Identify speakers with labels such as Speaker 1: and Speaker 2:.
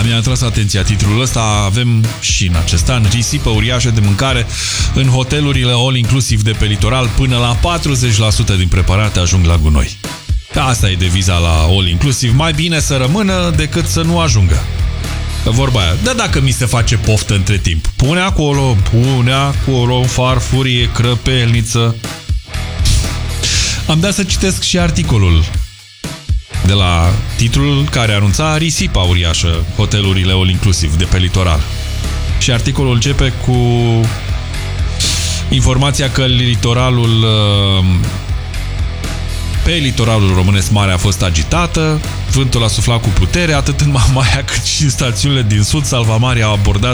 Speaker 1: mi-a atras atenția titlul ăsta. Avem și în acest an risipă uriașă de mâncare în hotelurile all-inclusiv de pe litoral. Până la 40% din preparate ajung la gunoi. Asta e deviza la all-inclusiv. Mai bine să rămână decât să nu ajungă. Vorba aia. Da, dacă mi se face poftă între timp. Pune acolo în farfurie, crăpelniță. Am dat să citesc și articolul de la titlul care anunța risipa uriașă hotelurile all-inclusiv de pe litoral. Și articolul începe cu informația că pe litoralul românesc marea a fost agitată, vântul a suflat cu putere, atât în Mamaia cât și în stațiunile din sud. Salvamaria a abordat